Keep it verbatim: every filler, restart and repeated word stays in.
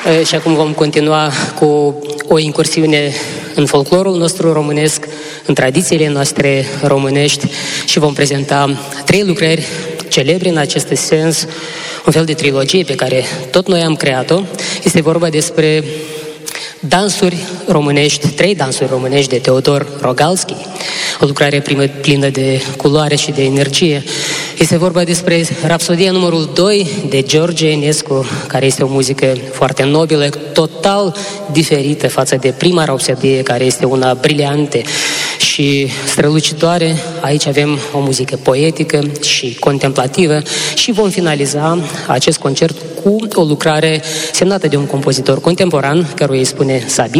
Și acum vom continua cu o incursiune în folclorul nostru românesc, în tradițiile noastre românești și vom prezenta trei lucrări celebre în acest sens, un fel de trilogie pe care tot noi am creat-o. Este vorba despre dansuri românești, trei dansuri românești de Teodor Rogalski, o lucrare primă, plină de culoare și de energie. Este vorba despre Rapsodia numărul doi de George Enescu, care este o muzică foarte nobilă, total diferită față de prima Rapsodie, care este una briliantă și strălucitoare. Aici avem o muzică poetică și contemplativă și vom finaliza acest concert cu o lucrare semnată de un compozitor contemporan, căruia îi spune Sabin